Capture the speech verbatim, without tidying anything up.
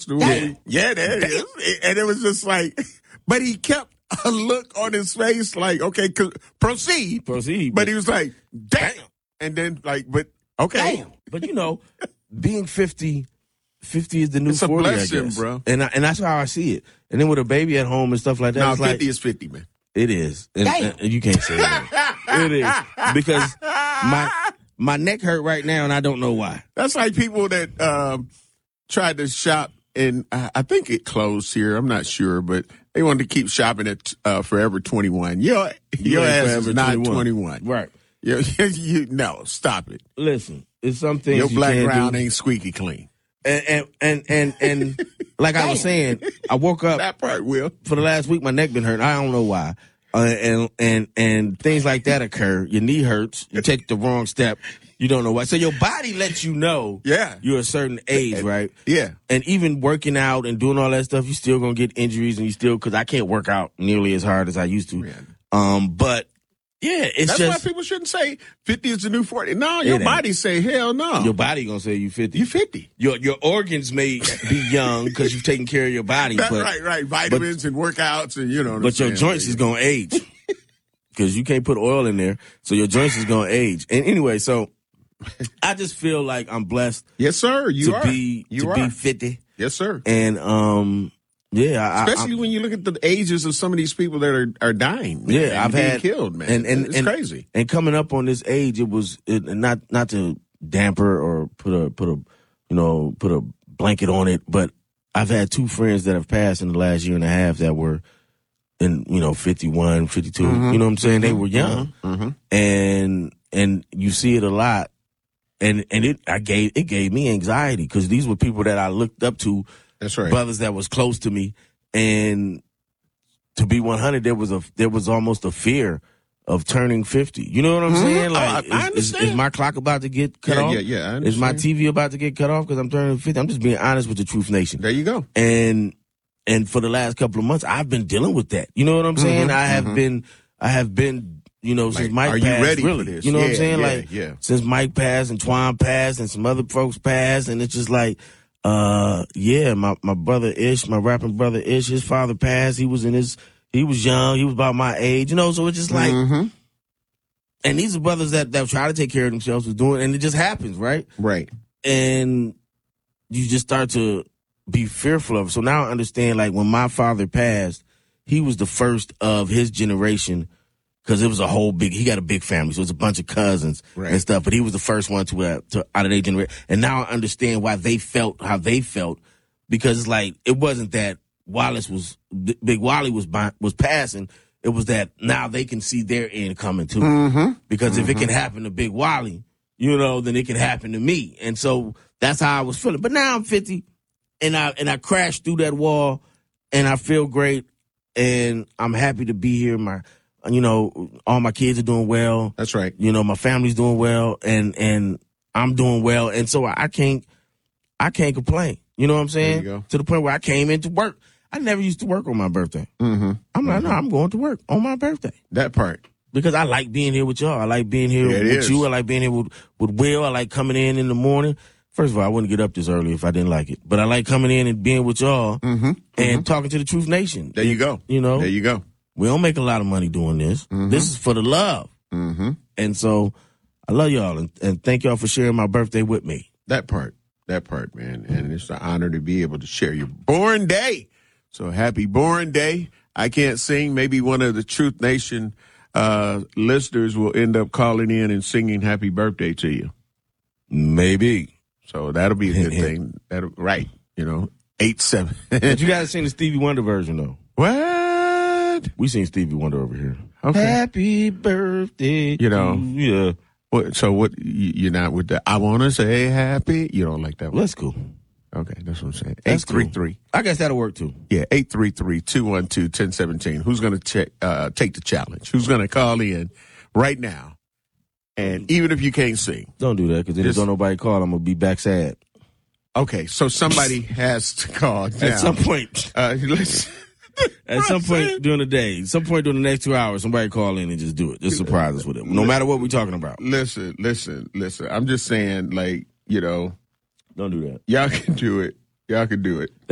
That's the way. Yeah, there it is. And it was just like, but he kept a look on his face like, okay, proceed. Proceed. But, but he was like, damn. And then like, but okay. Damn. But you know, being fifty, fifty is the new it's a forty, blessing, I guess. Bro. And I, and that's how I see it. And then with a baby at home and stuff like that. No, it's fifty like, is fifty, man. It is. And, and you can't say that. It is. Because my my neck hurt right now and I don't know why. That's like people that um, tried to shop and uh, I think it closed here. I'm not sure, but they wanted to keep shopping at uh, Forever twenty-one. Your, your yeah, ass Forever is not twenty-one. twenty-one. Right. You, you, no, stop it. Listen, it's something your you black can't ground do. ain't squeaky clean. And and and and, and like I was saying, I woke up that part, Will. For the last week, my neck been hurting. I don't know why. Uh, and and and things like that occur. Your knee hurts. You take the wrong step. You don't know why. So your body lets you know. Yeah. You're a certain age, right? Yeah. And even working out and doing all that stuff, you still gonna get injuries, and you still because I can't work out nearly as hard as I used to. Yeah. Um, but. Yeah, it's That's just. why people shouldn't say fifty is the new forty. No, your body say hell no. Your body gonna say you fifty. You fifty. Your your organs may be young because you've taken care of your body. That's but, right, right. Vitamins but, and workouts and you know. What but I'm your joints is gonna age because you can't put oil in there, so your joints is gonna age. And anyway, so I just feel like I'm blessed. Yes, sir. You to are. be you to are. be fifty. Yes, sir. And um. Yeah, especially I, I, when you look at the ages of some of these people that are, are dying. Man, yeah, I've being had killed, man. And, and it's and, crazy. And coming up on this age, it was it, not not to damper or put a put a you know put a blanket on it, but I've had two friends that have passed in the last year and a half that were in you know fifty-one, fifty-two. Mm-hmm. You know what I'm saying? They were young, mm-hmm. and and you see it a lot, and and it I gave it gave me anxiety because these were people that I looked up to. That's right. Brothers that was close to me, and to be one hundred, there was a there was almost a fear of turning fifty. You know what I'm mm-hmm. saying? Like, I, I is, is, is my clock about to get cut yeah, off? Yeah, yeah, I Is my T V about to get cut off because I'm turning fifty? I'm just being honest with the Truth Nation. There you go. And and for the last couple of months, I've been dealing with that. You know what I'm saying? Mm-hmm, I have mm-hmm. been, I have been. You know, like, since Mike are passed, you ready really, for this? You know yeah, what I'm saying? Yeah, like, yeah. since Mike passed and Twan passed and some other folks passed, and it's just like, uh, yeah, my, my brother Ish, my rapping brother Ish, his father passed. He was in his, he was young. He was about my age, you know, so it's just like, mm-hmm. and these are brothers that, that try to take care of themselves, was doing, and it just happens, right? Right. And you just start to be fearful of it. So now I understand, like, when my father passed, he was the first of his generation. Because it was a whole big, he got a big family, so it's a bunch of cousins right. and stuff. But he was the first one to, uh, to out of their generation. And now I understand why they felt how they felt, because it's like it wasn't that Wallace was Big Wally was was passing. It was that now they can see their end coming too. Mm-hmm. Because mm-hmm. if it can happen to Big Wally, you know, then it can happen to me. And so that's how I was feeling. But now I'm fifty, and I and I crashed through that wall, and I feel great, and I'm happy to be here. My You know, all my kids are doing well. That's right. You know, my family's doing well, and and I'm doing well, and so I can't, I can't complain. You know what I'm saying? There you go. To the point where I came into work. I never used to work on my birthday. Mm-hmm. I'm like, mm-hmm. no, I'm going to work on my birthday. That part. Because I like being here with y'all. I like being here yeah, with is. you. I like being here with, with Will. I like coming in in the morning. First of all, I wouldn't get up this early if I didn't like it. But I like coming in and being with y'all mm-hmm. and mm-hmm. talking to the Truth Nation. There you go. You know? There you go. We don't make a lot of money doing this. Mm-hmm. This is for the love. Mm-hmm. And so I love y'all, and, and thank y'all for sharing my birthday with me. That part. That part, man. And it's an honor to be able to share your born day. So happy born day. I can't sing. Maybe one of the Truth Nation uh, listeners will end up calling in and singing happy birthday to you. Maybe. So that'll be a good thing. That'll, right. You know, eight, seven. But you guys sing the Stevie Wonder version, though. What? We sing Stevie Wonder over here. Okay. Happy birthday. You know. Yeah. What, so what, you're not with the, I want to say happy? You don't like that one? That's cool. Okay, that's what I'm saying. That's eight three three. Cool. I guess that'll work, too. Yeah, eight three three, two one two, one zero one seven. Who's going to uh, take the challenge? Who's going to call in right now? And even if you can't sing. Don't do that, because then if don't nobody call, I'm going to be back sad. Okay, so somebody has to call now. At some point. Uh, let's, At some point during the day, some point during the next two hours, somebody call in and just do it. Just surprise us with it. No matter what we're talking about. Listen, listen, listen. I'm just saying, like, you know. Don't do that. Y'all can do it. Y'all can do it.